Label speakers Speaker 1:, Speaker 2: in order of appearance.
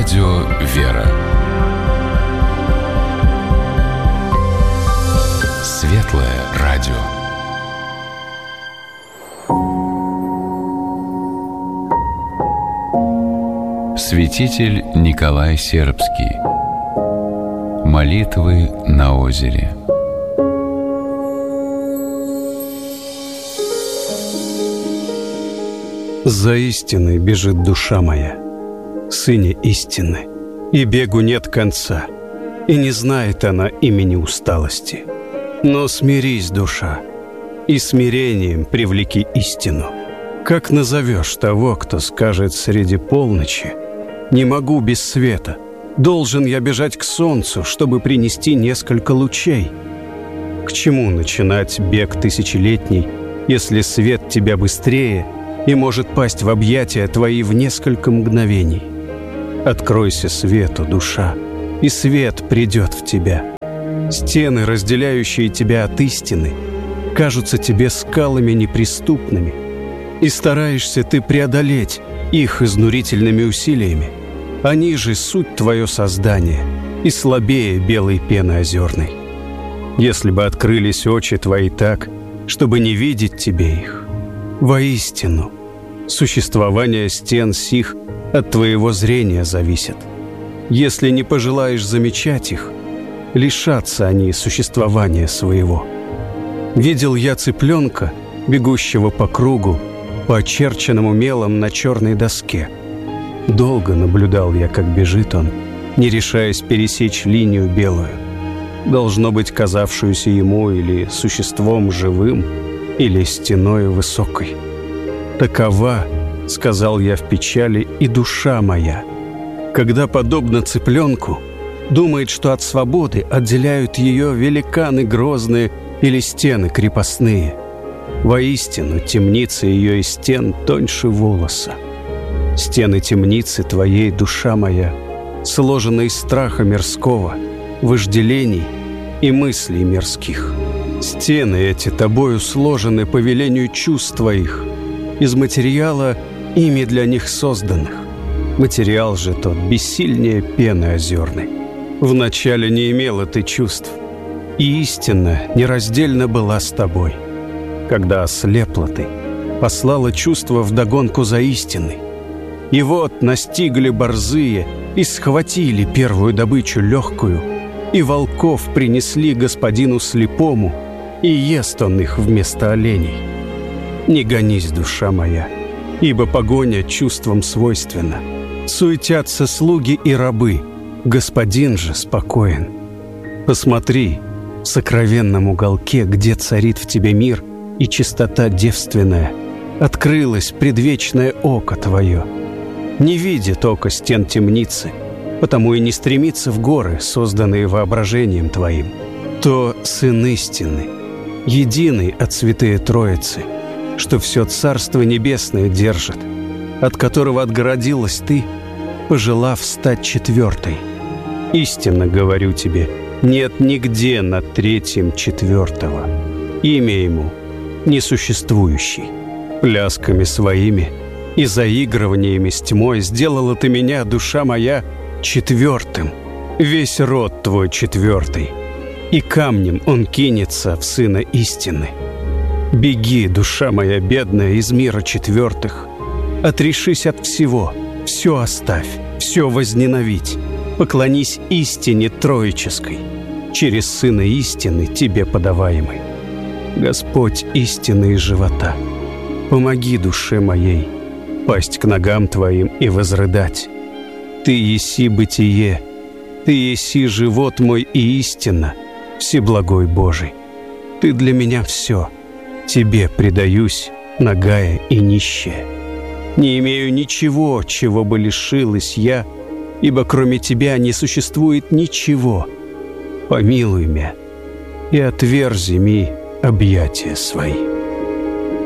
Speaker 1: Радио «Вера». Светлое радио. Святитель Николай Сербский. Молитвы на озере.
Speaker 2: За истиной бежит душа моя, сыне истины, и бегу нет конца, и не знает она имени усталости. Но смирись, душа, и смирением привлеки истину. Как назовешь того, кто скажет среди полночи: «Не могу без света, должен я бежать к солнцу, чтобы принести несколько лучей»? К чему начинать бег тысячелетний, если свет тебя быстрее и может пасть в объятия твои в несколько мгновений? Откройся свету, душа, и свет придет в тебя. Стены, разделяющие тебя от истины, кажутся тебе скалами неприступными, и стараешься ты преодолеть их изнурительными усилиями. Они же суть твое создание, и слабее белой пены озерной. Если бы открылись очи твои так, чтобы не видеть тебе их, воистину, существование стен сих от твоего зрения зависит. Если не пожелаешь замечать их, лишатся они существования своего. Видел я цыпленка, бегущего по кругу, по очерченному мелом на черной доске. Долго наблюдал я, как бежит он, не решаясь пересечь линию белую, должно быть, казавшуюся ему или существом живым, или стеною высокой. Такова, сказал я в печали, и душа моя, когда, подобно цыпленку, думает, что от свободы отделяют ее великаны грозные или стены крепостные. Воистину, темница ее и стен тоньше волоса. Стены темницы твоей, душа моя, сложены из страха мирского, вожделений и мыслей мирских. Стены эти тобою сложены по велению чувств твоих, из материала, ими для них созданных. Материал же тот бессильнее пены озерной. Вначале не имела ты чувств, и истина нераздельно была с тобой. Когда ослепла ты, послала чувства вдогонку за истиной. И вот настигли борзые и схватили первую добычу легкую, и волков принесли господину слепому, и ест он их вместо оленей. Не гонись, душа моя, ибо погоня чувствам свойственна. Суетятся слуги и рабы, господин же спокоен. Посмотри, в сокровенном уголке, где царит в тебе мир и чистота девственная, открылось предвечное око твое. Не видит око стен темницы, потому и не стремится в горы, созданные воображением твоим. То Сын истины, единый от святые Троицы, что все Царство Небесное держит, от которого отгородилась ты, пожелав стать четвертой. Истинно говорю тебе, нет нигде над третьим четвертого. Имя ему несуществующий. Плясками своими и заигрываниями с тьмой сделала ты меня, душа моя, четвертым. Весь род твой четвертый, и камнем он кинется в Сына истины. Беги, душа моя бедная, из мира четвертых. Отрешись от всего, все оставь, все возненавидь. Поклонись истине троической, через Сына истины тебе подаваемой. Господь истины из живота, помоги душе моей пасть к ногам твоим и возрыдать. Ты еси бытие, ты еси живот мой и истина, всеблагой Божий. Ты для меня все, тебе предаюсь, нагая и нищая. Не имею ничего, чего бы лишилась я, ибо кроме тебя не существует ничего. Помилуй меня и отверзи ми объятия свои.